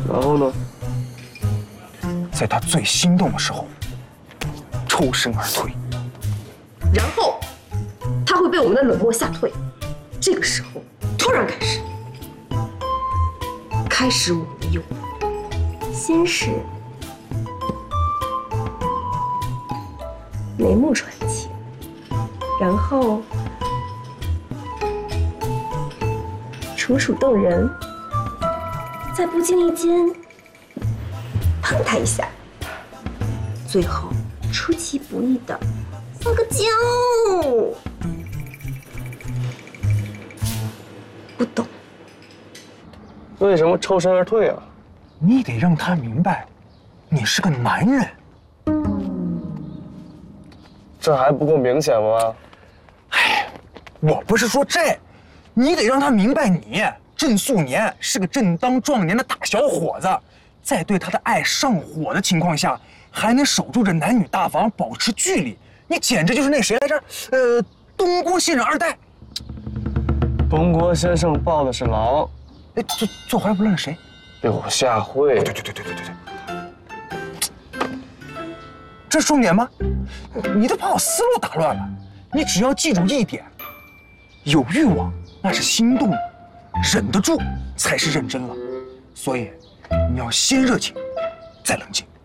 然后呢？ 在他最心动的时候，抽身而退。 然后他会被我们的冷漠吓退。这个时候突然开始我们的诱惑。 先是眉目传情，然后楚楚动人，在不经意间碰他一下，最后出其不意的撒个娇。不懂。 为什么抽身而退啊？ 你得让他明白，你是个男人。 这还不够明显吗？ 哎，我不是说这，你得让他明白你郑素年是个正当壮年的大小伙子，在对他的爱上火的情况下，还能守住这男女大防，保持距离，你简直就是那谁来着？东郭先生二代。 东郭先生抱的是狼， 哎，这话不论谁？ 柳下惠。 对，这是重点吗？你都把我思路打乱了。你只要记住一点：有欲望那是心动了，忍得住才是认真了。所以你要先热情，再冷静。